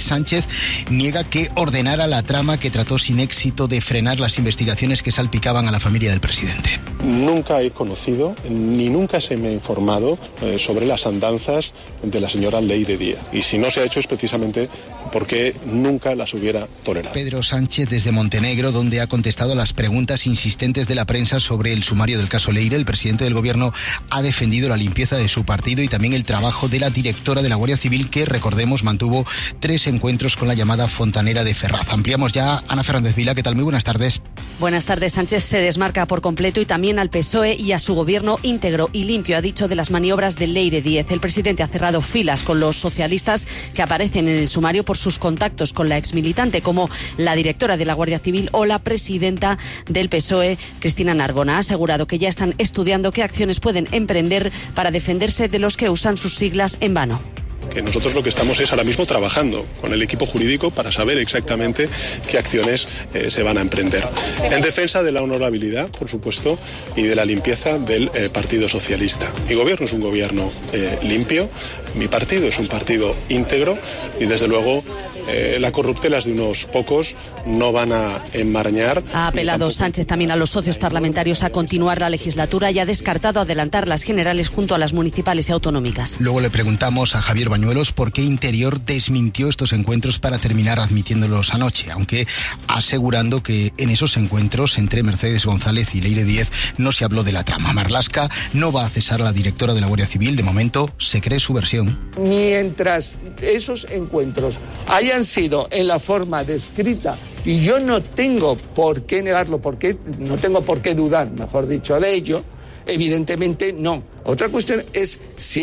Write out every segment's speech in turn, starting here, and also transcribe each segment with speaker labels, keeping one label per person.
Speaker 1: Sánchez niega que ordenara la trama que trató sin éxito de frenar las investigaciones que salpicaban a la familia del presidente.
Speaker 2: Nunca he conocido ni nunca se me ha informado sobre las andanzas de la señora Leire Díaz. Y si no se ha hecho es precisamente porque nunca las hubiera tolerado.
Speaker 1: Pedro Sánchez desde Montenegro, donde ha contestado a las preguntas insistentes de la prensa sobre el sumario del caso Leire. El presidente del gobierno ha defendido la limpieza de su partido y también el trabajo de la directora de la Guardia Civil, que, recordemos, mantuvo 3 encuentros con la llamada Fontanera de Ferraz. Ampliamos ya. Ana Fernández Vila, ¿qué tal? Muy buenas tardes.
Speaker 3: Buenas tardes. Sánchez se desmarca por completo y también al PSOE y a su gobierno íntegro y limpio, ha dicho, de las maniobras de Leire Díez. El presidente ha cerrado filas con los socialistas que aparecen en el sumario por sus contactos con la exmilitante, como la directora de la Guardia Civil o la presidenta del PSOE, Cristina Narbona. Ha asegurado que ya están estudiando qué acciones pueden emprender para defenderse de los que usan sus siglas en vano.
Speaker 2: Que nosotros lo que estamos es ahora mismo trabajando con el equipo jurídico para saber exactamente qué acciones se van a emprender. En defensa de la honorabilidad, por supuesto, y de la limpieza del Partido Socialista. Mi gobierno es un gobierno limpio, mi partido es un partido íntegro y, desde luego, las corruptelas de unos pocos no van a enmarañar.
Speaker 3: Ha apelado Sánchez también a los socios parlamentarios a continuar la legislatura y ha descartado adelantar las generales junto a las municipales y autonómicas.
Speaker 1: Luego le preguntamos a Javier Bañuelos por qué Interior desmintió estos encuentros para terminar admitiéndolos anoche, aunque asegurando que en esos encuentros entre Mercedes González y Leire Díez no se habló de la trama. Marlaska no va a cesar a la directora de la Guardia Civil. De momento se cree su versión.
Speaker 4: Mientras esos encuentros hayan sido en la forma descrita, y yo no tengo por qué negarlo, no tengo por qué dudar, mejor dicho, de ello, evidentemente no. Otra cuestión es si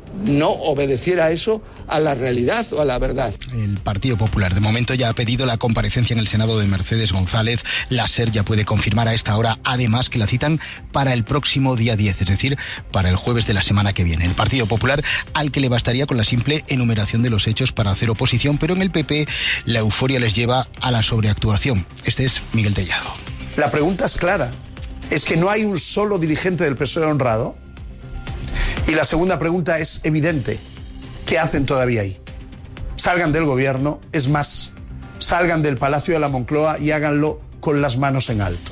Speaker 4: no obedeciera eso a la realidad o a la verdad.
Speaker 1: El Partido Popular de momento ya ha pedido la comparecencia en el Senado de Mercedes González. La SER ya puede confirmar a esta hora, además, que la citan para el próximo día 10, es decir, para el jueves de la semana que viene. El Partido Popular, al que le bastaría con la simple enumeración de los hechos para hacer oposición, pero en el PP la euforia les lleva a la sobreactuación. Este es Miguel Tellado.
Speaker 5: La pregunta es clara. Es que no hay un solo dirigente del PSOE honrado. Y la segunda pregunta es evidente. ¿Qué hacen todavía ahí? Salgan del gobierno, es más, salgan del Palacio de la Moncloa y háganlo con las manos en alto.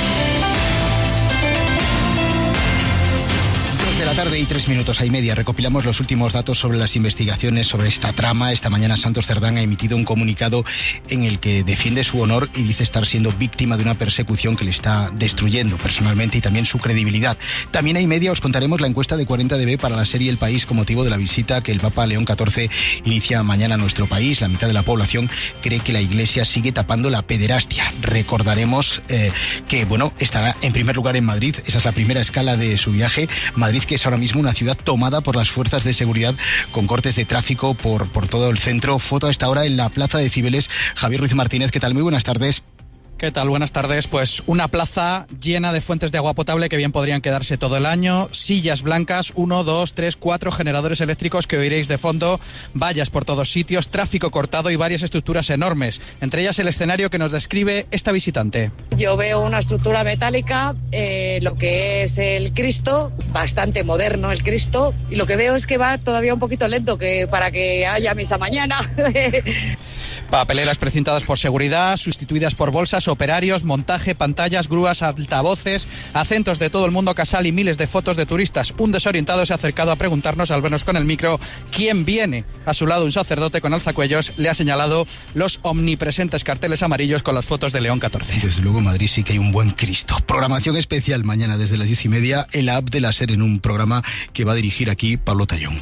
Speaker 1: Tarde y 3 minutos, hay media. Recopilamos los últimos datos sobre las investigaciones sobre esta trama. Esta mañana Santos Cerdán ha emitido un comunicado en el que defiende su honor y dice estar siendo víctima de una persecución que le está destruyendo personalmente y también su credibilidad. También hay media, os contaremos la encuesta de 40DB para la serie El País con motivo de la visita que el Papa León XIV inicia mañana a nuestro país. La mitad de la población cree que la Iglesia sigue tapando la pederastia. Recordaremos que, estará en primer lugar en Madrid. Esa es la primera escala de su viaje. Madrid, que es ahora mismo una ciudad tomada por las fuerzas de seguridad con cortes de tráfico por todo el centro. Foto a esta hora en la Plaza de Cibeles. Javier Ruiz Martínez, ¿qué tal? Muy buenas tardes.
Speaker 6: ¿Qué tal? Buenas tardes. Pues una plaza llena de fuentes de agua potable que bien podrían quedarse todo el año, sillas blancas, 1, 2, 3, 4 generadores eléctricos que oiréis de fondo, vallas por todos sitios, tráfico cortado y varias estructuras enormes, entre ellas el escenario que nos describe esta visitante.
Speaker 7: Yo veo una estructura metálica, lo que es el Cristo, bastante moderno el Cristo, y lo que veo es que va todavía un poquito lento para que haya misa mañana.
Speaker 6: Papeleras precintadas por seguridad, sustituidas por bolsas, operarios, montaje, pantallas, grúas, altavoces, acentos de todo el mundo casal y miles de fotos de turistas. Un desorientado se ha acercado a preguntarnos, al vernos con el micro, quién viene. A su lado un sacerdote con alzacuellos le ha señalado los omnipresentes carteles amarillos con las fotos de León XIV.
Speaker 1: Desde luego en Madrid sí que hay un buen Cristo. Programación especial mañana desde las 10:30 en la app de la SER, en un programa que va a dirigir aquí Pablo Tallón.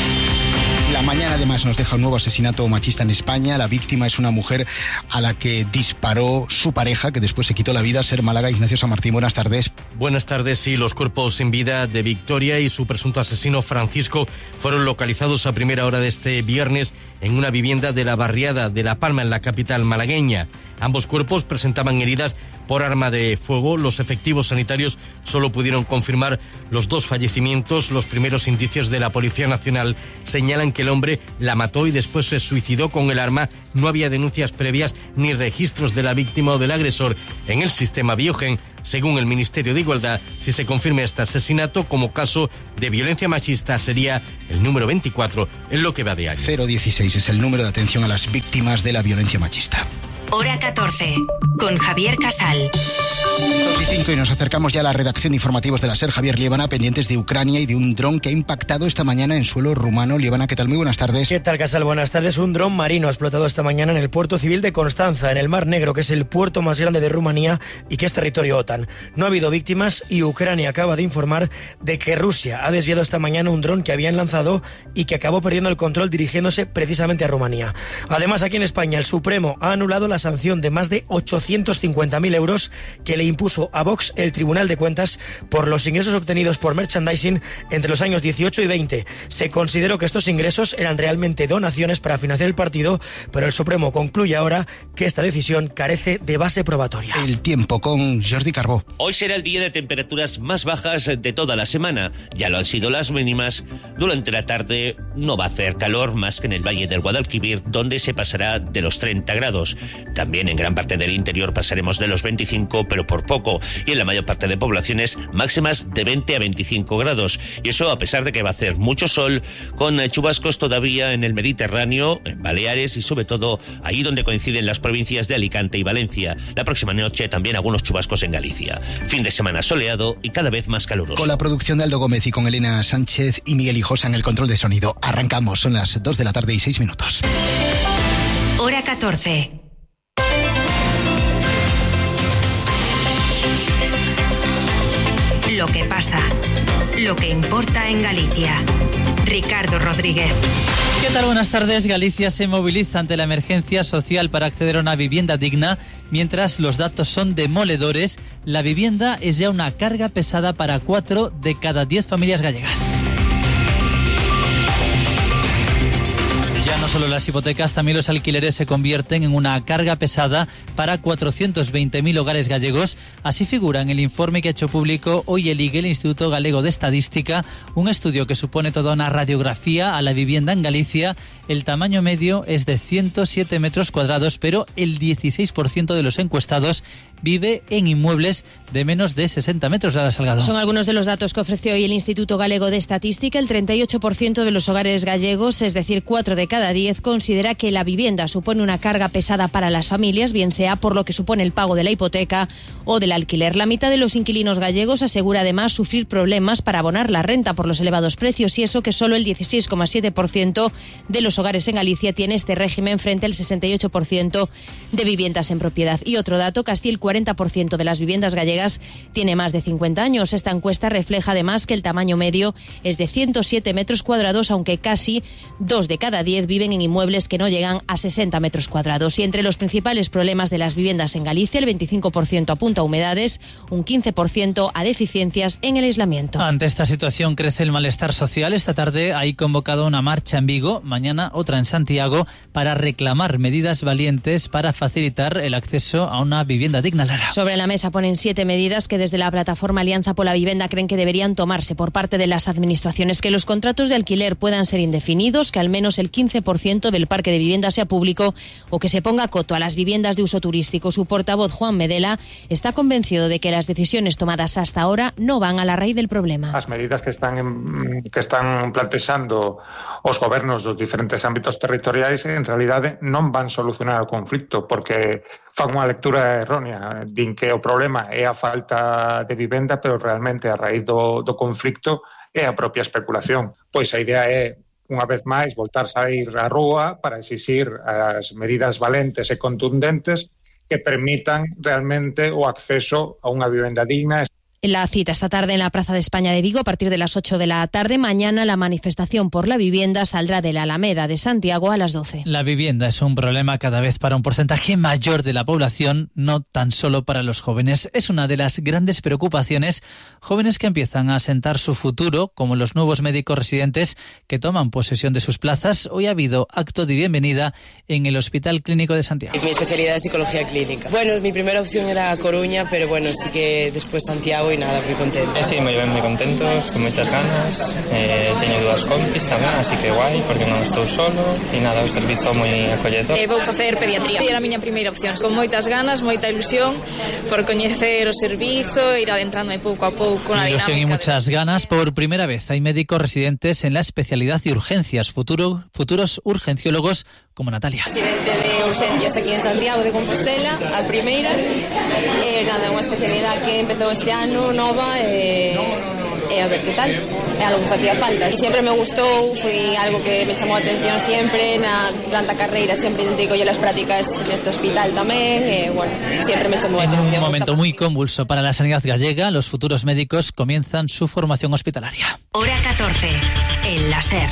Speaker 1: La mañana además nos deja un nuevo asesinato machista en España. La víctima es una mujer a la que disparó su pareja, que después se quitó la vida. SER Málaga, Ignacio San Martín, buenas tardes.
Speaker 8: Buenas tardes. Sí, los cuerpos sin vida de Victoria y su presunto asesino Francisco fueron localizados a primera hora de este viernes en una vivienda de la barriada de La Palma, en la capital malagueña. Ambos cuerpos presentaban heridas por arma de fuego. Los efectivos sanitarios solo pudieron confirmar los 2 fallecimientos. Los primeros indicios de la Policía Nacional señalan que el hombre la mató y después se suicidó con el arma. No había denuncias previas ni registros de la víctima o del agresor en el sistema Biogen. según el Ministerio de Igualdad, si se confirma este asesinato como caso de violencia machista, sería el número 24 en lo que va de año.
Speaker 1: 016 es el número de atención a las víctimas de la violencia machista.
Speaker 9: Hora 14, con Javier Casal.
Speaker 1: 2:05 y nos acercamos ya a la redacción de informativos de la SER. Javier Liébana, pendientes de Ucrania y de un dron que ha impactado esta mañana en suelo rumano. Liébana, ¿qué tal? Muy buenas tardes.
Speaker 10: ¿Qué tal, Casal? Buenas tardes. Un dron marino ha explotado esta mañana en el puerto civil de Constanza, en el Mar Negro, que es el puerto más grande de Rumanía y que es territorio OTAN. No ha habido víctimas y Ucrania acaba de informar de que Rusia ha desviado esta mañana un dron que habían lanzado y que acabó perdiendo el control dirigiéndose precisamente a Rumanía. Además, aquí en España, el Supremo ha anulado la sanción de más de 850.000 euros que le impuso a Vox el Tribunal de Cuentas por los ingresos obtenidos por merchandising entre los años 18 y 20. Se consideró que estos ingresos eran realmente donaciones para financiar el partido, pero el Supremo concluye ahora que esta decisión carece de base probatoria.
Speaker 1: El tiempo con Jordi Carbó.
Speaker 11: Hoy será el día de temperaturas más bajas de toda la semana. Ya lo han sido las mínimas. Durante la tarde no va a hacer calor más que en el Valle del Guadalquivir, donde se pasará de los 30 grados. También en gran parte del interior pasaremos de los 25, pero por poco. Y en la mayor parte de poblaciones máximas de 20 a 25 grados. Y eso a pesar de que va a hacer mucho sol, con chubascos todavía en el Mediterráneo, en Baleares y sobre todo ahí donde coinciden las provincias de Alicante y Valencia. La próxima noche también algunos chubascos en Galicia. Fin de semana soleado y cada vez más caluroso.
Speaker 1: Con la producción de Aldo Gómez y con Elena Sánchez y Miguel Hijosa en el control de sonido. Arrancamos, son las 2 de la tarde y 6 minutos.
Speaker 9: Hora 14. Lo que pasa, lo que importa en Galicia. Ricardo Rodríguez.
Speaker 12: ¿Qué tal? Buenas tardes. Galicia se moviliza ante la emergencia social para acceder a una vivienda digna. Mientras los datos son demoledores, la vivienda es ya una carga pesada para 4 de cada 10 familias gallegas. No solo las hipotecas, también los alquileres se convierten en una carga pesada para 420.000 hogares gallegos. Así figura en el informe que ha hecho público hoy el IGE, el Instituto Galego de Estadística, un estudio que supone toda una radiografía a la vivienda en Galicia. El tamaño medio es de 107 metros cuadrados, pero el 16% de los encuestados vive en inmuebles de menos de 60 metros. Lara Salgado.
Speaker 13: Son algunos de los datos que ofreció hoy el Instituto Galego de Estadística. El 38% de los hogares gallegos, es decir, 4 de cada 10, considera que la vivienda supone una carga pesada para las familias, bien sea por lo que supone el pago de la hipoteca o del alquiler. La mitad de los inquilinos gallegos asegura además sufrir problemas para abonar la renta por los elevados precios, y eso que solo el 16,7% de los hogares en Galicia tiene este régimen frente al 68% de viviendas en propiedad. Y otro dato, casi el 40% de las viviendas gallegas tiene más de 50 años. Esta encuesta refleja además que el tamaño medio es de 107 metros cuadrados, aunque casi 2 de cada 10 viven en inmuebles que no llegan a 60 metros cuadrados. Y entre los principales problemas de las viviendas en Galicia, el 25% apunta a humedades, un 15% a deficiencias en el aislamiento.
Speaker 12: Ante esta situación crece el malestar social. Esta tarde hay convocado una marcha en Vigo, mañana otra en Santiago, para reclamar medidas valientes para facilitar el acceso a una vivienda digna. Lara.
Speaker 13: Sobre la mesa ponen 7 medidas que desde la plataforma Alianza por la Vivienda creen que deberían tomarse por parte de las administraciones: que los contratos de alquiler puedan ser indefinidos, que al menos el 15% del parque de vivienda sea público o que se ponga coto a las viviendas de uso turístico. Su portavoz, Juan Medela, está convencido de que las decisiones tomadas hasta ahora no van a la raíz del problema.
Speaker 14: As medidas que están plantexando os gobernos dos diferentes ámbitos territoriais en realidade non van solucionar o conflito, porque fan unha lectura errónea, din que o problema é a falta de vivenda, pero realmente a raíz do conflicto é a propia especulación. Pois a idea é, unha vez máis, voltar a ir á rúa para exixir as medidas valentes e contundentes que permitan realmente o acceso a unha vivenda digna.
Speaker 13: La cita esta tarde en la Plaza de España de Vigo a partir de las 8 de la tarde. Mañana la manifestación por la vivienda saldrá de la Alameda de Santiago a las 12.
Speaker 12: La vivienda es un problema cada vez para un porcentaje mayor de la población, no tan solo para los jóvenes. Es una de las grandes preocupaciones. Jóvenes que empiezan a asentar su futuro, como los nuevos médicos residentes que toman posesión de sus plazas. Hoy ha habido acto de bienvenida en el Hospital Clínico de Santiago.
Speaker 15: Mi especialidad es psicología clínica. Bueno, mi primera opción era Coruña, pero bueno, sí que después Santiago e nada, moi contento.
Speaker 16: Sí, moi ben, moi contentos, con moitas ganas, teño dúas compis tamén, así que guai, porque non estou solo, e nada, o servizo moi acolledor.
Speaker 17: Vou facer pediatría, era a miña primeira opción, con moitas ganas, moita ilusión, por coñecer o servizo, ir adentrándome pouco a pouco na dinámica.
Speaker 12: Ilusión y muchas ganas. Por primera vez hay médicos residentes en la especialidad de urgencias, futuros urgenciólogos como Natalia.
Speaker 18: Residente de urgencias aquí en Santiago de Compostela, a primeira, nada, unha especialidade que empezou este ano, nova, a ver que tal, é algo que facía falta. E sempre me gustou, foi algo que me chamou a atención sempre, durante a carreira sempre intentei coller as prácticas neste hospital tamén, bueno, sempre me chamou a atención.
Speaker 12: En un momento muy convulso para la sanidad gallega, los futuros médicos comienzan su formación hospitalaria.
Speaker 9: Hora 14, en la SER.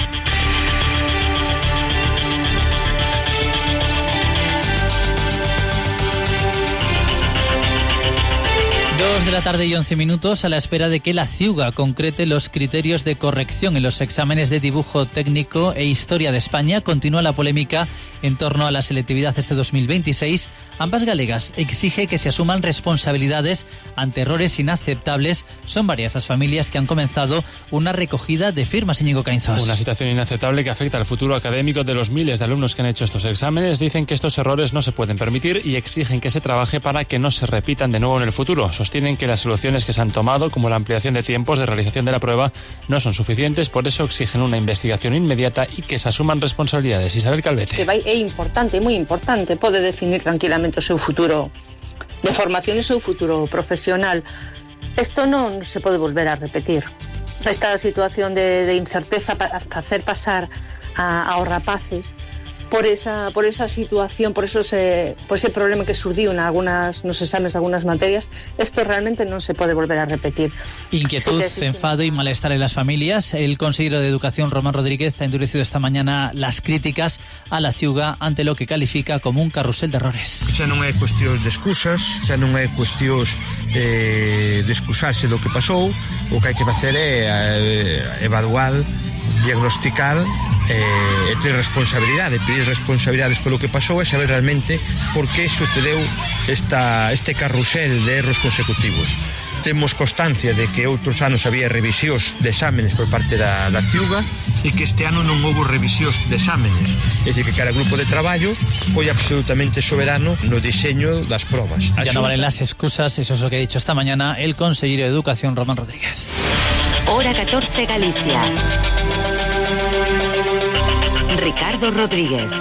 Speaker 12: 2 de la tarde y 11 minutos, a la espera de que la CIUGA concrete los criterios de corrección en los exámenes de dibujo técnico e historia de España. Continúa la polémica en torno a la selectividad este 2026. Ambas galegas exige que se asuman responsabilidades ante errores inaceptables. Son varias las familias que han comenzado una recogida de firmas, Íñigo Cainzos.
Speaker 19: Una situación inaceptable que afecta al futuro académico de los miles de alumnos que han hecho estos exámenes. Dicen que estos errores no se pueden permitir y exigen que se trabaje para que no se repitan de nuevo en el futuro. Sostienen que las soluciones que se han tomado, como la ampliación de tiempos de realización de la prueba, no son suficientes, por eso exigen una investigación inmediata y que se asuman responsabilidades. Isabel Calvete.
Speaker 20: É importante, moi importante, pode definir tranquilamente o seu futuro de formación e o seu futuro profesional. Isto non se pode volver a repetir. Esta situación de incerteza para hacer pasar aos rapaces por esa situación, por ese problema que surdiu nos exames de algunas materias, esto realmente non se pode volver a repetir.
Speaker 12: Inquietud, enfado y malestar en las familias. El consejero de Educación, Román Rodríguez, ha endurecido esta mañana las críticas a la CIUGA ante lo que califica como un carrusel de errores.
Speaker 21: Xa non é cuestión de excusas, xa non é cuestión de excusarse do que pasou. O que hai que facer é evaluar, diagnosticar e ter responsabilidade, pedir responsabilidades polo que pasou e saber realmente por que sucedeu este carrusel de erros consecutivos. Temos constancia de que outros anos había revisións de exámenes por parte da CIUGA e que este ano non houve revisións de exámenes. É dicir, que cada grupo de traballo foi absolutamente soberano no diseño das probas.
Speaker 12: Ya no valen las excusas, eso es lo que ha dicho esta mañana el consejero de Educación, Román Rodríguez.
Speaker 9: Hora 14, Galicia. Ricardo Rodríguez.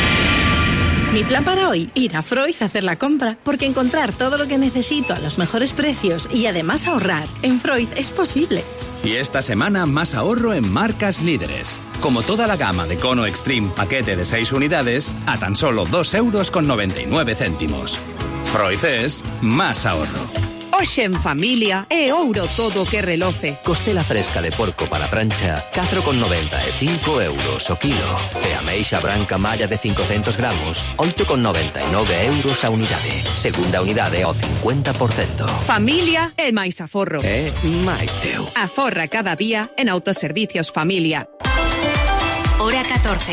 Speaker 22: Mi plan para hoy, ir a Freud a hacer la compra, porque encontrar todo lo que necesito a los mejores precios y además ahorrar en Freud es posible.
Speaker 23: Y esta semana más ahorro en marcas líderes. Como toda la gama de Cono Extreme paquete de 6 unidades a tan solo 2,99 €. Freud es más ahorro.
Speaker 24: Hoxe en familia é ouro todo que reloce.
Speaker 25: Costela fresca de porco para prancha, 4,95 € o kilo. E ameixa branca malla de 500 gramos, 8,99 € a unidade. Segunda unidade ao 50%.
Speaker 24: Familia é máis aforro.
Speaker 25: É máis teu.
Speaker 24: Aforra cada día en Autoservicios Familia.
Speaker 9: Hora 14.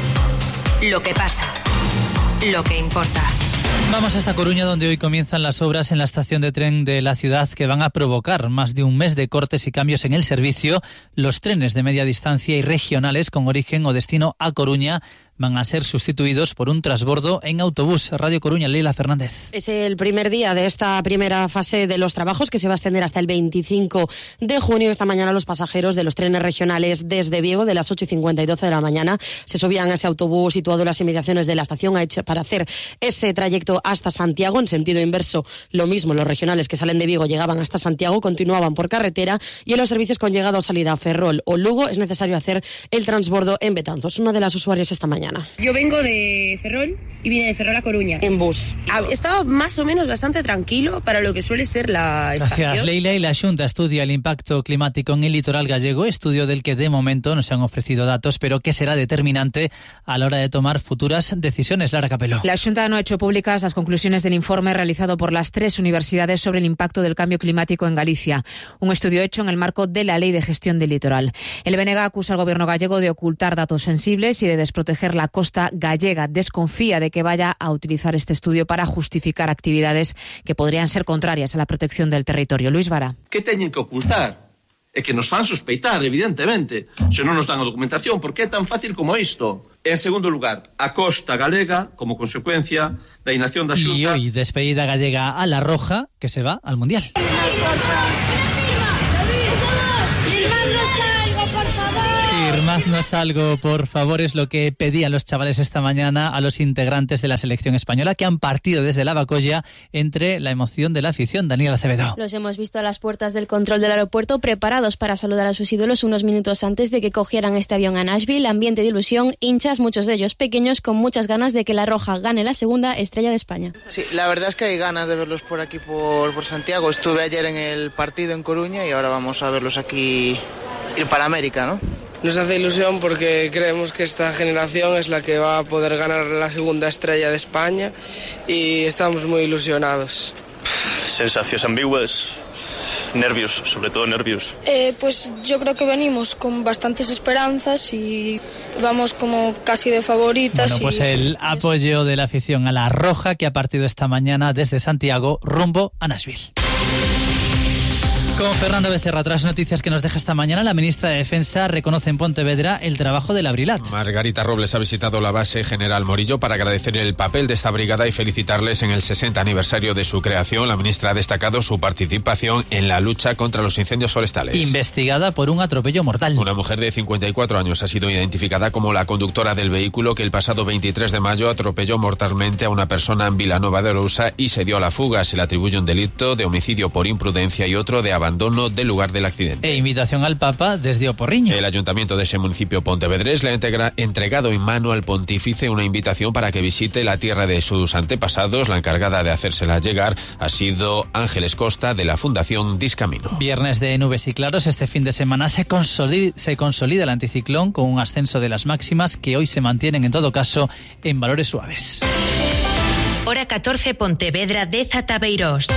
Speaker 9: Lo que pasa. Lo que importa.
Speaker 12: Vamos hasta Coruña, donde hoy comienzan las obras en la estación de tren de la ciudad que van a provocar más de un mes de cortes y cambios en el servicio. Los trenes de media distancia y regionales con origen o destino a Coruña van a ser sustituidos por un transbordo en autobús. Radio Coruña, Leila Fernández.
Speaker 26: Es el primer día de esta primera fase de los trabajos que se va a extender hasta el 25 de junio. Esta mañana los pasajeros de los trenes regionales desde Vigo de las 8:50 y 12 de la mañana se subían a ese autobús situado en las inmediaciones de la estación para hacer ese trayecto hasta Santiago. En sentido inverso, lo mismo, los regionales que salen de Vigo llegaban hasta Santiago, continuaban por carretera, y en los servicios con llegada o salida a Ferrol o Lugo es necesario hacer el transbordo en Betanzos. Una de las usuarias esta mañana.
Speaker 27: Yo vengo de Ferrol y vine de Ferrol a Coruña.
Speaker 26: En bus.
Speaker 27: Estaba más o menos bastante tranquilo para lo que suele ser la estación.
Speaker 12: Gracias, Leila. Y la Xunta estudia el impacto climático en el litoral gallego, estudio del que de momento no se han ofrecido datos, pero que será determinante a la hora de tomar futuras decisiones. Lara Capeló.
Speaker 28: La Xunta no ha hecho públicas las conclusiones del informe realizado por las 3 universidades sobre el impacto del cambio climático en Galicia, un estudio hecho en el marco de la Ley de Gestión del Litoral. El BNG acusa al gobierno gallego de ocultar datos sensibles y de desproteger la costa gallega. Desconfía de que vaya a utilizar este estudio para justificar actividades que podrían ser contrarias a la protección del territorio. Luis Vara.
Speaker 2: ¿Qué teñen que ocultar? É que nos fan sospeitar, evidentemente, se non nos dan a documentación, porque é tan fácil como isto. En segundo lugar, a costa galega, como consecuencia da inacción da Xunta...
Speaker 12: Y hoy, despedida gallega a La Roja, que se va al Mundial. Firmadnos algo, por favor, es lo que pedían los chavales esta mañana a los integrantes de la selección española, que han partido desde la Bacolla entre la emoción de la afición. Daniel Acevedo.
Speaker 3: Los hemos visto a las puertas del control del aeropuerto, preparados para saludar a sus ídolos unos minutos antes de que cogieran este avión a Nashville. Ambiente de ilusión, hinchas, muchos de ellos pequeños, con muchas ganas de que La Roja gane la segunda estrella de España.
Speaker 4: Sí, la verdad es que hay ganas de verlos por aquí, por Santiago. Estuve ayer en el partido en Coruña y ahora vamos a verlos aquí, ir para América, ¿no?
Speaker 5: Nos hace ilusión porque creemos que esta generación es la que va a poder ganar la segunda estrella de España y estamos muy ilusionados.
Speaker 6: Sensaciones ambiguas, nervios, sobre todo nervios.
Speaker 7: Pues yo creo que venimos con bastantes esperanzas y vamos como casi de favoritas.
Speaker 12: Bueno, pues el apoyo de la afición a La Roja, que ha partido esta mañana desde Santiago rumbo a Nashville. Con Fernando Becerra, otras noticias que nos deja esta mañana. La ministra de Defensa reconoce en Pontevedra el trabajo de la Brilat.
Speaker 8: Margarita Robles ha visitado la base General Morillo para agradecer el papel de esta brigada y felicitarles en el 60 aniversario de su creación. La ministra ha destacado su participación en la lucha contra los incendios forestales.
Speaker 12: Investigada por un atropello mortal.
Speaker 8: Una mujer de 54 años ha sido identificada como la conductora del vehículo que el pasado 23 de mayo atropelló mortalmente a una persona en Vilanova de Arousa y se dio a la fuga. Se le atribuye un delito de homicidio por imprudencia y otro de abandono del lugar del accidente.
Speaker 12: E invitación al Papa desde Oporriño.
Speaker 8: El ayuntamiento de ese municipio pontevedrés le ha entregado en mano al pontífice una invitación para que visite la tierra de sus antepasados. La encargada de hacérsela llegar ha sido Ángeles Costa, de la Fundación Discamino.
Speaker 12: Viernes de nubes y claros. Este fin de semana se consolida el anticiclón con un ascenso de las máximas que hoy se mantienen en todo caso en valores suaves.
Speaker 9: Hora 14, Pontevedra, 10 Tabeirós.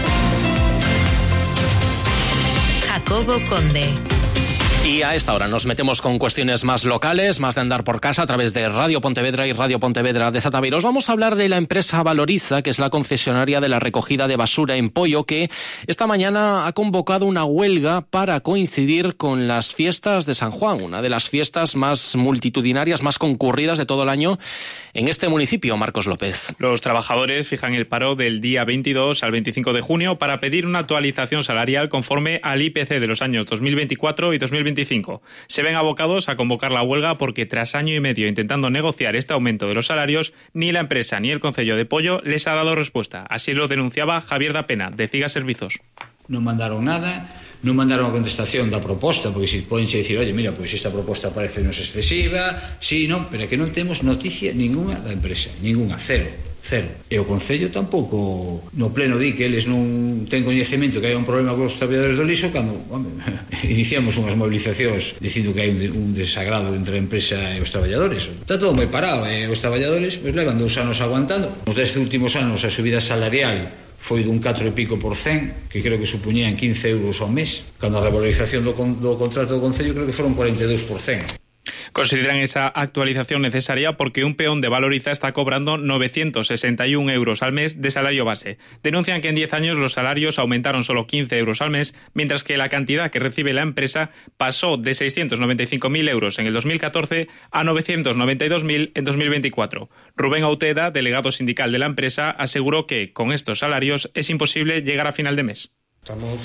Speaker 9: Jacobo Conde.
Speaker 15: Y a esta hora nos metemos con cuestiones más locales, más de andar por casa a través de Radio Pontevedra y Radio Pontevedra de Zataviros. Vamos a hablar de la empresa Valoriza, que es la concesionaria de la recogida de basura en Poio, que esta mañana ha convocado una huelga para coincidir con las fiestas de San Juan, una de las fiestas más multitudinarias, más concurridas de todo el año en este municipio. Marcos López.
Speaker 29: Los trabajadores fijan el paro del día 22 al 25 de junio para pedir una actualización salarial conforme al IPC de los años 2024 y 2025. Se ven abocados a convocar la huelga porque tras año y medio intentando negociar este aumento de los salarios, ni la empresa ni el Concello de Poio les ha dado respuesta. Así lo denunciaba Javier da Pena, de Ciga Servizos.
Speaker 30: Non mandaron nada, non mandaron a contestación da proposta, porque se poden dicir, oye, mira, pois esta proposta parece nos excesiva, sí, non, pero é que non temos noticia ninguna da empresa, ninguna, cero. E o Concello tampouco no pleno di que eles non ten coñecemento que hai un problema cos traballadores do lixo cando iniciamos unhas movilizacións dicindo que hai un desagrado entre a empresa e os traballadores. Está todo moi parado e os traballadores pues, levan 2 anos aguantando. Nos 10 últimos anos a subida salarial foi dun 4 e pico por cen, que creo que supuñían 15 euros ao mes. Cando a revalorización do contrato do Concello creo que foron 42%.
Speaker 29: Consideran esa actualización necesaria porque un peón de Valoriza está cobrando 961 euros al mes de salario base. Denuncian que en 10 años los salarios aumentaron solo 15 euros al mes, mientras que la cantidad que recibe la empresa pasó de 695.000 euros en el 2014 a 992.000 en 2024. Rubén Auteda, delegado sindical de la empresa, aseguró que con estos salarios es imposible llegar a final de mes.
Speaker 31: Estamos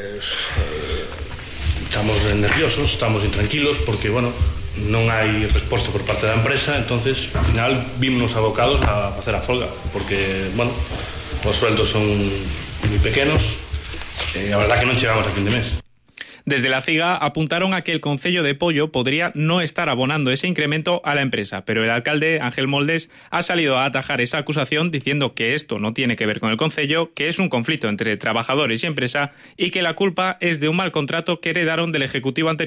Speaker 31: nerviosos, estamos intranquilos porque, bueno, non hai resposta por parte da empresa, entonces ao final vímonos abocados a facer a folga porque, bueno, os sueldos son moi pequenos e a verdad que non chegamos a fin de mes.
Speaker 29: Desde la CIGA apuntaron a que el Concello de Poio podría no estar abonando ese incremento a la empresa, pero el alcalde Ángel Moldes ha salido a atajar esa acusación diciendo que esto no tiene que ver con el Concello, que es un conflicto entre trabajadores y empresa y que la culpa es de un mal contrato que heredaron del Ejecutivo anterior.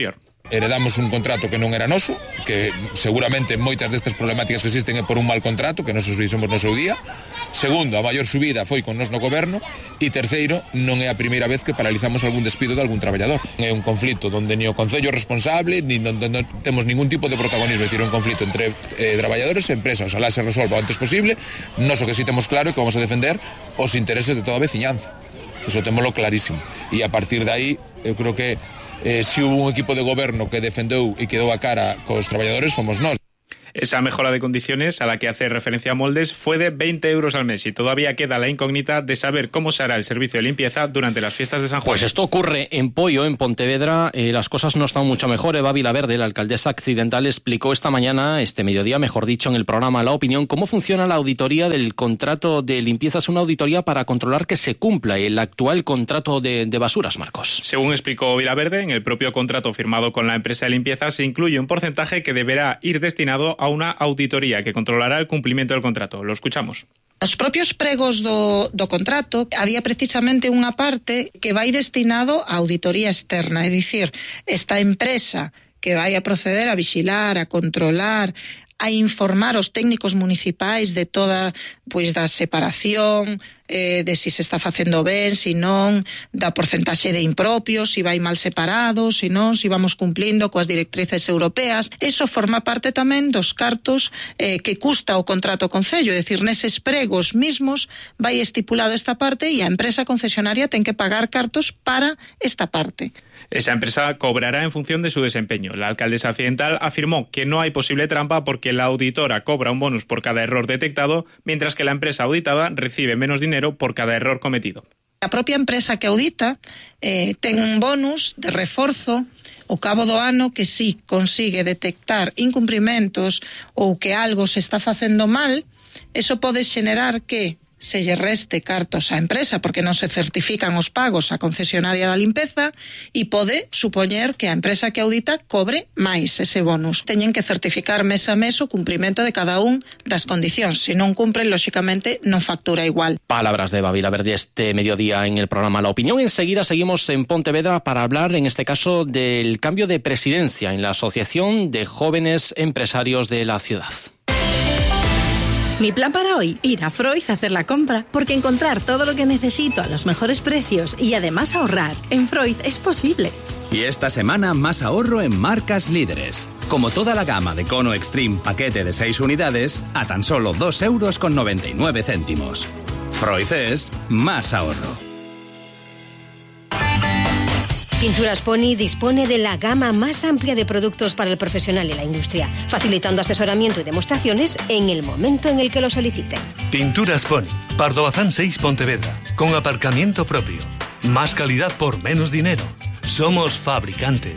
Speaker 1: Heredamos un contrato que non era noso, que seguramente moitas destas problemáticas que existen é por un mal contrato, que non se fixemos no seu día. Segundo, a maior subida foi con nos no goberno. E terceiro, non é a primeira vez que paralizamos algún despido de algún traballador. É un conflito onde ni o Concello é responsable, ni non temos ningún tipo de protagonismo, é dicir, un conflito entre traballadores e empresas. Ojalá se resolva o antes posible. Nos o que sí temos claro é que vamos a defender os intereses de toda a veciñanza. Eso témolo clarísimo. E a partir de aí, eu creo que si hubo un equipo de goberno que defendeu e que deu a cara cos traballadores, fomos nós.
Speaker 29: Esa mejora de condiciones a la que hace referencia Moldes fue de 20 euros al mes y todavía queda la incógnita de saber cómo se hará el servicio de limpieza durante las fiestas de San Juan.
Speaker 15: Pues esto ocurre en Poio, en Pontevedra. Las cosas no están mucho mejor. Eva Vilaverde, la alcaldesa accidental, explicó esta mañana, este mediodía, mejor dicho, en el programa La Opinión, cómo funciona la auditoría del contrato de limpieza. Es una auditoría para controlar que se cumpla el actual contrato de basuras, Marcos.
Speaker 29: Según explicó Vilaverde, en el propio contrato firmado con la empresa de limpieza se incluye un porcentaje que deberá ir destinado a una auditoría que controlará el cumplimiento del contrato. Lo escuchamos.
Speaker 10: Os propios pregos do contrato había precisamente unha parte que vai destinado a auditoría externa, é dicir, esta empresa que vai a proceder a vixilar, a controlar, a informar os técnicos municipais de toda, pois, da separación, de si se está facendo ben, si non, da porcentaxe de impropios, si vai mal separado, si non, si vamos cumplindo coas directrices europeas. Eso forma parte tamén dos cartos que custa o contrato concello, é dicir, neses pregos mismos vai estipulado esta parte e a empresa concesionaria ten que pagar cartos para esta parte.
Speaker 29: Esa empresa cobrará en función de su desempeño. La alcaldesa accidental afirmó que no hay posible trampa porque la auditora cobra un bonus por cada error detectado, mientras que la empresa auditada recibe menos dinero por cada error cometido.
Speaker 10: A propia empresa que audita ten un bonus de reforzo ao cabo do ano que si consigue detectar incumprimentos ou que algo se está facendo mal, eso pode xenerar que se lle reste cartos á empresa porque non se certifican os pagos á concesionaria da limpeza e pode supoñer que a empresa que audita cobre máis ese bonus. Teñen que certificar mes a mes o cumprimento de cada un das condicións. Se non cumpren, lóxicamente, non factura igual.
Speaker 15: Palabras de Eva Vilaverde este mediodía en el programa La Opinión. Enseguida seguimos en Pontevedra para hablar, en este caso, del cambio de presidencia en la Asociación de Jóvenes Empresarios de la ciudad.
Speaker 22: Mi plan para hoy, ir a Freud a hacer la compra, porque encontrar todo lo que necesito a los mejores precios y además ahorrar en Freud es posible.
Speaker 23: Y esta semana más ahorro en marcas líderes. Como toda la gama de Cono Extreme paquete de 6 unidades a tan solo 2,99 €. Freud es más ahorro.
Speaker 11: Pinturas Pony dispone de la gama más amplia de productos para el profesional y la industria, facilitando asesoramiento y demostraciones en el momento en el que lo soliciten.
Speaker 13: Pinturas Pony, Pardo Bazán 6 Pontevedra, con aparcamiento propio. Más calidad por menos dinero. Somos fabricantes.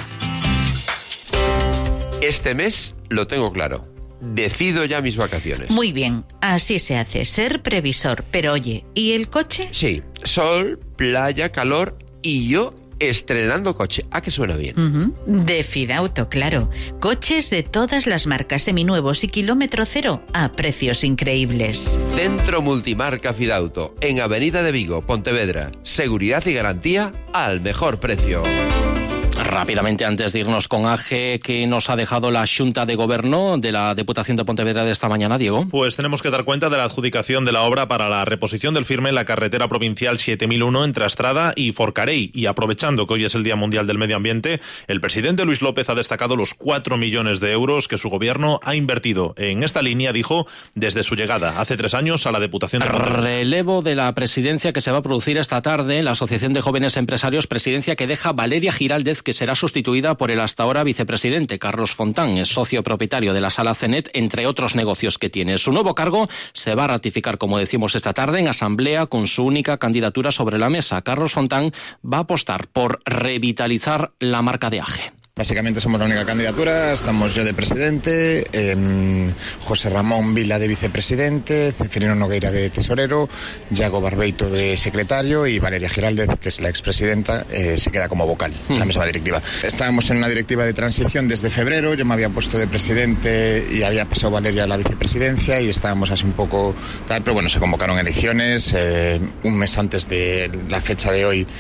Speaker 14: Este mes lo tengo claro. Decido ya mis vacaciones.
Speaker 16: Muy bien, así se hace, ser previsor. Pero oye, ¿y el coche?
Speaker 14: Sí, sol, playa, calor y yo estrenando coche. ¿A que suena bien?
Speaker 16: De Fidauto, claro. Coches de todas las marcas, seminuevos y kilómetro cero a precios increíbles.
Speaker 14: Centro Multimarca Fidauto, en Avenida de Vigo, Pontevedra. Seguridad y garantía al mejor precio.
Speaker 15: Rápidamente, antes de irnos con AGE, que nos ha dejado la Xunta de Gobierno de la Deputación de Pontevedra de esta mañana, Diego.
Speaker 17: Pues tenemos que dar cuenta de la adjudicación de la obra para la reposición del firme en la carretera provincial 7001 entre Astrada y Forcarei. Y aprovechando que hoy es el Día Mundial del Medio Ambiente, el presidente Luis López ha destacado los 4 millones de euros que su gobierno ha invertido en esta línea, dijo, desde su llegada hace 3 años a la Deputación de Pontevedra.
Speaker 15: Relevo de la presidencia que se va a producir esta tarde, la Asociación de Jóvenes Empresarios, presidencia que deja Valeria Giraldez, que será sustituida por el hasta ahora vicepresidente Carlos Fontán, es socio propietario de la Sala Cenet, entre otros negocios que tiene. Su nuevo cargo se va a ratificar, como decimos, esta tarde en asamblea con su única candidatura sobre la mesa. Carlos Fontán va a apostar por revitalizar la marca de AGE.
Speaker 18: Básicamente somos la única candidatura, estamos yo de presidente, José Ramón Vila de vicepresidente, Cefirino Nogueira de tesorero, Iago Barbeito de secretario y Valeria Giraldez, que es la expresidenta, se queda como vocal en la misma directiva. Estábamos en una directiva de transición desde febrero, yo me había puesto de presidente y había pasado Valeria a la vicepresidencia y estábamos así un poco tal, pero bueno, se convocaron elecciones, un mes antes de la fecha de hoy.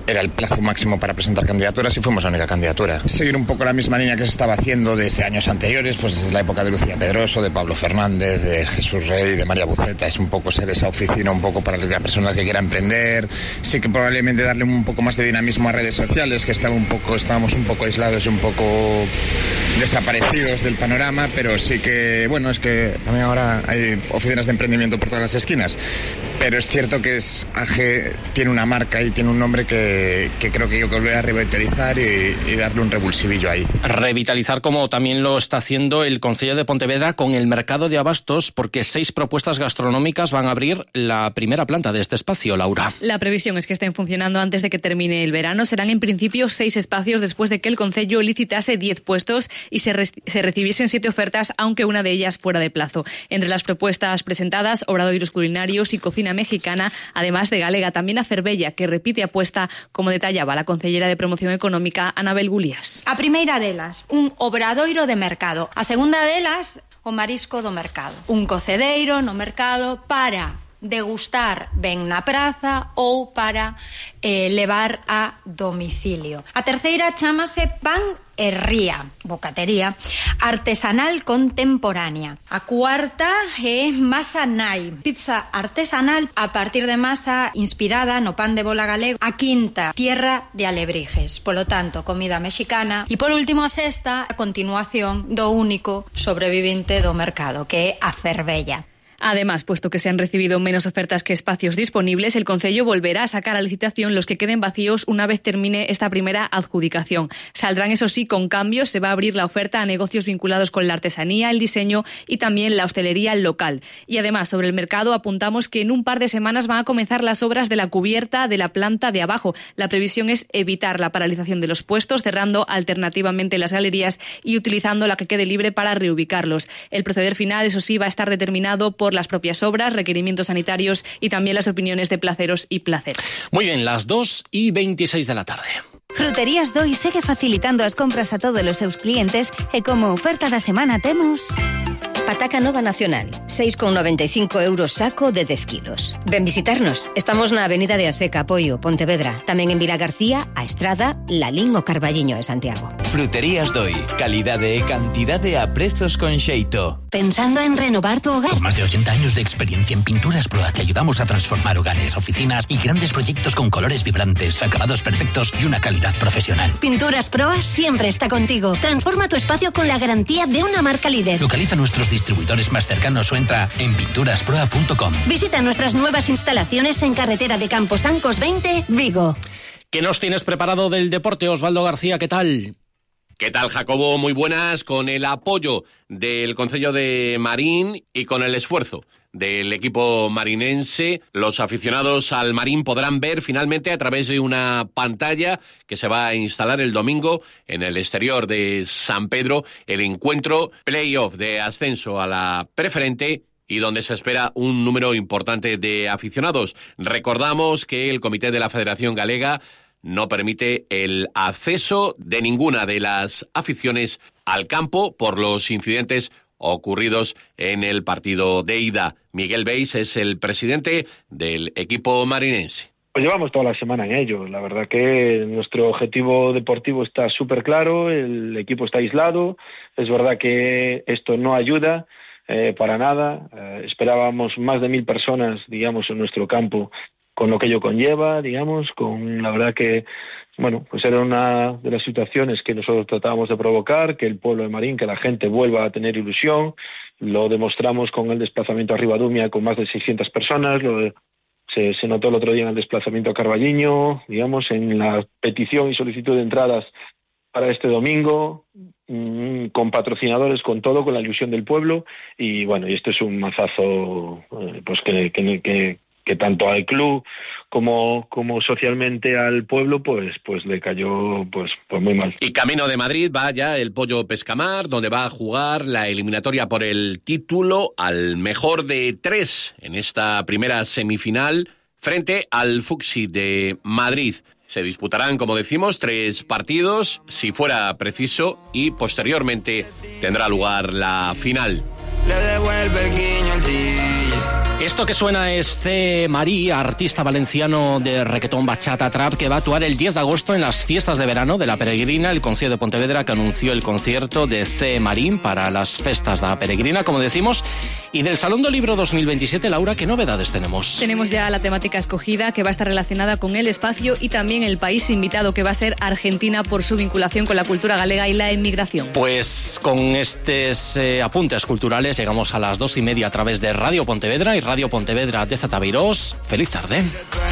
Speaker 18: era el plazo máximo para presentar candidaturas y fuimos la única candidatura. Seguir un poco la misma línea que se estaba haciendo desde años anteriores, pues desde la época de Lucía Pedroso, de Pablo Fernández, de Jesús Rey, de María Buceta. Es un poco ser esa oficina un poco para la persona que quiera emprender. Sí que probablemente darle un poco más de dinamismo a redes sociales, que estábamos un poco aislados y un poco desaparecidos del panorama, pero sí que, bueno, es que también ahora hay oficinas de emprendimiento por todas las esquinas, pero es cierto que AG tiene una marca y tiene un nombre que creo que yo que voy a revitalizar y darle un revulsivillo ahí.
Speaker 15: Revitalizar, como también lo está haciendo el Concello de Pontevedra con el mercado de abastos, porque 6 propuestas gastronómicas van a abrir la primera planta de este espacio, Laura.
Speaker 2: La previsión es que estén funcionando antes de que termine el verano. Serán en principio 6 espacios después de que el Concello licitase 10 puestos y se recibiesen 7 ofertas, aunque una de ellas fuera de plazo. Entre las propuestas presentadas, obradoiros culinarios y cocina mexicana, además de galega, también a Ferbella, que repite apuesta, como detallaba la concellera de Promoción Económica, Anabel Gulías.
Speaker 3: A primeira delas, un obradoiro de mercado. A segunda delas, o marisco do mercado. Un cocedeiro no mercado para degustar ben na praza ou para levar a domicilio. A terceira chámase pan e ría, bocatería, artesanal contemporánea. A cuarta é masa nai, pizza artesanal a partir de masa inspirada no pan de bola galego. A quinta, tierra de alebrijes, polo tanto, comida mexicana. E por último, a sexta, a continuación do único sobrevivente do mercado, que é a Ferbella.
Speaker 2: Además, puesto que se han recibido menos ofertas que espacios disponibles, el Concello volverá a sacar a licitación los que queden vacíos una vez termine esta primera adjudicación. Saldrán, eso sí, con cambios. Se va a abrir la oferta a negocios vinculados con la artesanía, el diseño y también la hostelería local. Y además, sobre el mercado, apuntamos que en un par de semanas van a comenzar las obras de la cubierta de la planta de abajo. La previsión es evitar la paralización de los puestos, cerrando alternativamente las galerías y utilizando la que quede libre para reubicarlos. El proceder final, eso sí, va a estar determinado por las propias obras, requerimientos sanitarios y también las opiniones de placeros y placeras.
Speaker 15: Muy bien, las 2:26 de la tarde.
Speaker 4: Fruterías Doi segue facilitando as compras a todos os seus clientes e como oferta da semana temos...
Speaker 11: Pataca nova nacional, 6,95 euros saco de 10 kilos. Ven visitarnos. Estamos na Avenida de Aseca, Apoio, Pontevedra. Tamén en Vila García, A Estrada, Lalín o Carballiño de Santiago.
Speaker 19: Fruterías Doi. Calidade e cantidade a prezos con xeito.
Speaker 4: ¿Pensando en renovar tu hogar?
Speaker 20: Con más de 80 años de experiencia en Pinturas Proa te ayudamos a transformar hogares, oficinas y grandes proyectos con colores vibrantes, acabados perfectos y una calidad profesional.
Speaker 4: Pinturas Proa siempre está contigo. Transforma tu espacio con la garantía de una marca líder.
Speaker 20: Localiza nuestros distribuidores más cercanos o entra en pinturasproa.com.
Speaker 4: Visita nuestras nuevas instalaciones en carretera de Camposancos 20, Vigo.
Speaker 15: ¿Qué nos tienes preparado del deporte, Osvaldo García? ¿Qué tal?
Speaker 21: ¿Qué tal, Jacobo? Muy buenas, con el apoyo del Concello de Marín y con el esfuerzo del equipo marinense. Los aficionados al Marín podrán ver finalmente a través de una pantalla que se va a instalar el domingo en el exterior de San Pedro el encuentro playoff de ascenso a la preferente y donde se espera un número importante de aficionados. Recordamos que el comité de la Federación Galega no permite el acceso de ninguna de las aficiones al campo por los incidentes ocurridos en el partido de ida. Miguel Beis es el presidente del equipo marinense.
Speaker 24: Pues llevamos toda la semana en ello. La verdad que nuestro objetivo deportivo está súper claro, el equipo está aislado. Es verdad que esto no ayuda para nada. Esperábamos más de 1.000 personas, digamos, en nuestro campo, con lo que ello conlleva, digamos, con la verdad que, bueno, pues era una de las situaciones que nosotros tratábamos de provocar, que el pueblo de Marín, que la gente vuelva a tener ilusión. Lo demostramos con el desplazamiento a Ribadumia con más de 600 personas, se notó el otro día en el desplazamiento a Carballiño, digamos, en la petición y solicitud de entradas para este domingo, con patrocinadores, con todo, con la ilusión del pueblo. Y bueno, y esto es un mazazo pues que tanto al club como socialmente al pueblo pues le cayó pues muy mal.
Speaker 21: Y camino de Madrid va ya el Pollo Pescamar, donde va a jugar la eliminatoria por el título al mejor de 3 en esta primera semifinal frente al Fuxi de Madrid. Se disputarán, como decimos, 3 partidos, si fuera preciso, y posteriormente tendrá lugar la final.
Speaker 25: Le devuelve el guiño al DJ.
Speaker 15: Esto que suena es C. Marí, artista valenciano de reggaetón, bachata, trap, que va a actuar el 10 de agosto en las fiestas de verano de La Peregrina, el Concello de Pontevedra, que anunció el concierto de C. Marín para las festas de La Peregrina, como decimos. Y del Salón del Libro 2027, Laura, ¿qué novedades tenemos?
Speaker 2: Tenemos ya la temática escogida, que va a estar relacionada con el espacio, y también el país invitado, que va a ser Argentina, por su vinculación con la cultura galega y la inmigración.
Speaker 15: Pues con estos apuntes culturales llegamos a las 2:30 a través de Radio Pontevedra y Radio Pontevedra de Zatabeirós. ¡Feliz tarde!